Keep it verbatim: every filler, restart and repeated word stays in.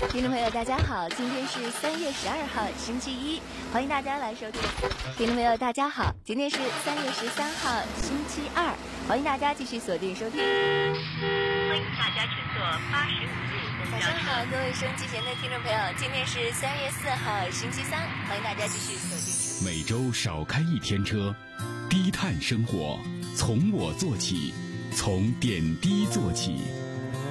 听众朋友，大家好，今天是三月十二号，星期一，欢迎大家来收听。听众朋友，大家好，今天是三月十三号，星期二，欢迎大家继续锁定收听。 欢迎大家乘坐八十五路公交车。 早上好，各位收音机前的听众朋友，今天是三月四号，星期三，欢迎大家继续锁定。 每周少开一天车，低碳生活，从我做起，从点滴做起。